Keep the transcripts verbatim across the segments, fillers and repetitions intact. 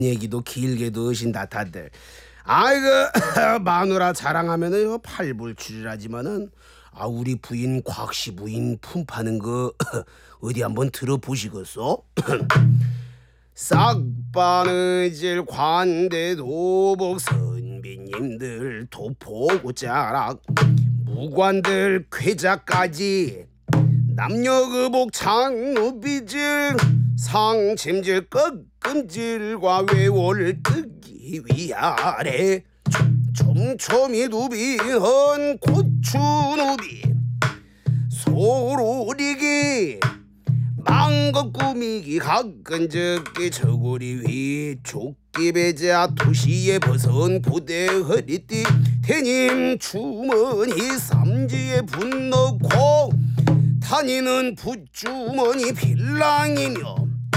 얘기도 길게도 하신다 다들. 아이고 마누라 자랑하면은 팔불출이라지만은 아 우리 부인 곽씨 부인 품 파는 거 어디 한번 들어보시겠어? 싹바느질 관대 도복 선비님들 도포고자락 무관들 쾌자까지 남녀의복 장누비질 상침질 꺾음질과 외월 뜨기 위아래 촘촘히 누비한 고추누비 소로리기 망것 꾸미기 가끈적기 저고리 위 조끼배자 토시에 벗은 부대 허리띠 태님 주머니 삼지에 붓 넣고 다니는 붓주머니 필랑이며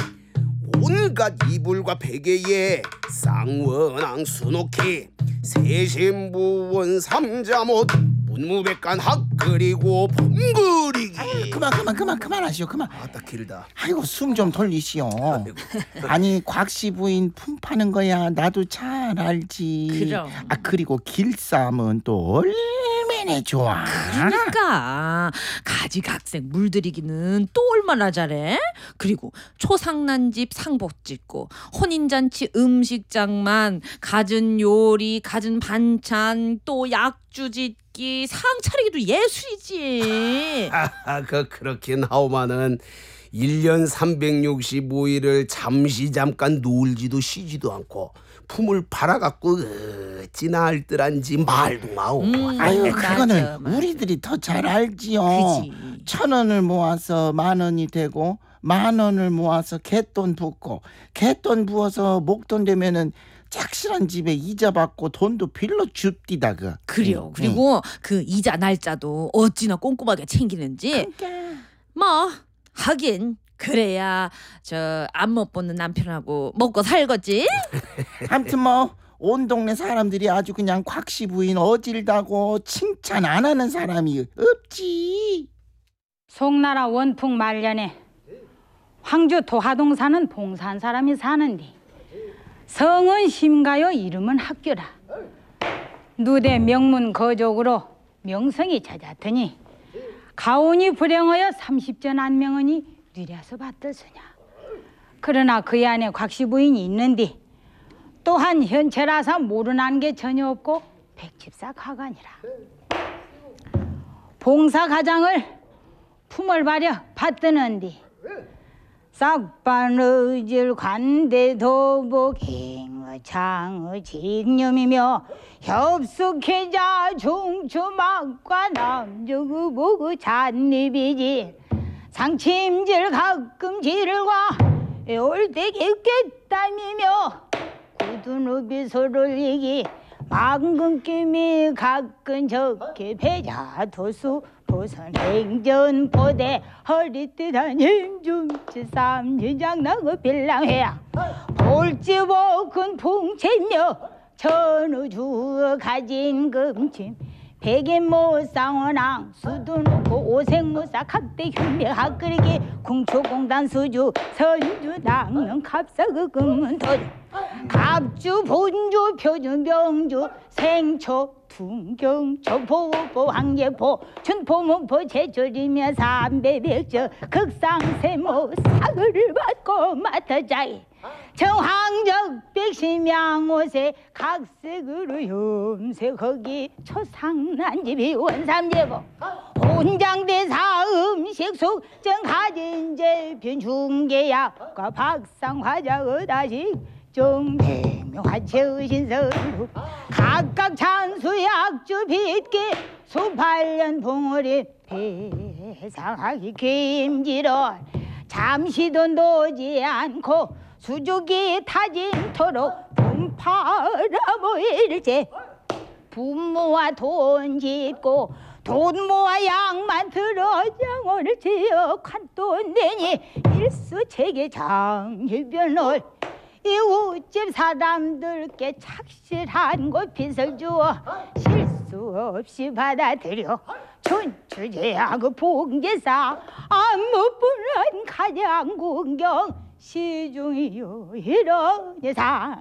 온갖 이불과 베개에 쌍원앙 수놓기 세신부원 삼자못 문무백관 학 그리고 범그리기. 아유, 그만 그만 그만 그만하시오 그만. 아따 길다. 아이고 숨 좀 돌리시오. 아니 곽씨 부인 품 파는 거야 나도 잘 알지. 그럼. 아 그리고 길쌈은 또 얼마나 좋아. 그러니까 가지각색 물들이기는 또 얼마나 잘해. 그리고 초상난집 상복 짓고 혼인잔치 음식장만 갖은 요리 갖은 반찬 또 약주 짓기 상 차리기도 예술이지. 아, 그 그렇게 나오면은 일 년 삼백육십오 일을 잠시 잠깐 놀지도 쉬지도 않고 품을 팔아갖고 어찌나 알뜰한지 말도 마오. 음, 아유 맞아, 그거는 맞아. 우리들이 더 잘 알지요. 그지. 천 원을 모아서 만 원이 되고 만 원을 모아서 갯돈 붓고 갯돈 부어서 목돈 되면은 착실한 집에 이자 받고 돈도 빌려 줍디다 그. 그래요. 응, 그리고 그 이자 날짜도 어찌나 꼼꼼하게 챙기는지. 응. 뭐 하긴 그래야 저 안 못 보는 남편하고 먹고 살겠지. 아무튼 뭐 온 동네 사람들이 아주 그냥 곽씨 부인 어질다고 칭찬 안 하는 사람이 없지. 송나라 원풍 말년에 황주 도하동 사는 봉산 사람이 사는데 성은 심가요 이름은 학교라. 누대 명문 거족으로 명성이 찾았더니 가온이 불행하여 삼십전 안명은이 뉘려서 받들으냐. 그러나 그의 안에 곽씨 부인이 있는데 또한 현체라서 모르는 게 전혀 없고 백집사 가관이라. 봉사 가장을 품을 발여 받드는디 싹바느질 관대 도복 행어 장어 직념이며 협숙해자 중추막과 남주구보구 잔입이지 상침질 가끔 지를과 올때 깊겠다미며 구두누비 소를 이기 망금김이 가끔 적게 배자 도수 보선 행전포대 허리띠단 힘중치 삼진장 나고 빌랑해야 볼지복은 풍채며 천우주 가진 금침 백인모쌍원왕 수두놓고 오색무사 각대 흉내 학그리기 궁초공단 수주 선주 낭령 갑사그 금은 도주 갑주 본주 표주 명주 생초 풍경 초포포 황제포 춘포문포 제철이며 삼배백저 극상세모 사그를 받고 맡아자이 정황적 백심양옷에 각색으로 염색하기 초상난집이 원삼제보 혼장대사 음식숙 정가진제편 중계약과 박상화자의 다식 정대명화체의신서로 각각 찬수약주 빚게 수팔년 봉어리 배상하기 김지를 잠시도 놓지 않고 수족이 타진토록 분파라 모일제 부모와 돈 짓고 돈 모아 양만 들어 장원을 지어 관돈 내니 일수체계 장일변을 이웃집 사람들께 착실한 곳 빚을 주어 실수 없이 받아들여 춘추제하고 봉제사 안무분한 가장 공경 시중이요 이러니 상